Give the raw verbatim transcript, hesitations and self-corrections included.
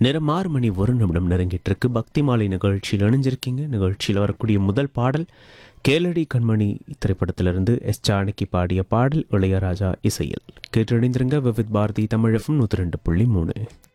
நேரம் ஆறு மணி ஒரு நிமிடம் நெருங்கிட்டு இருக்கு. பக்தி மாலை நிகழ்ச்சியில் இணைஞ்சிருக்கீங்க. நிகழ்ச்சியில் வரக்கூடிய முதல் பாடல் கேளடி கண்மணி திரைப்படத்திலிருந்து எஸ் ஜானகி பாடிய பாடல் இளையராஜா இசையில் கேட்டு இணைந்திருங்க. விவித் பாரதி தமிழ் எஃப்எம் நூற்றி ரெண்டு புள்ளி மூணு.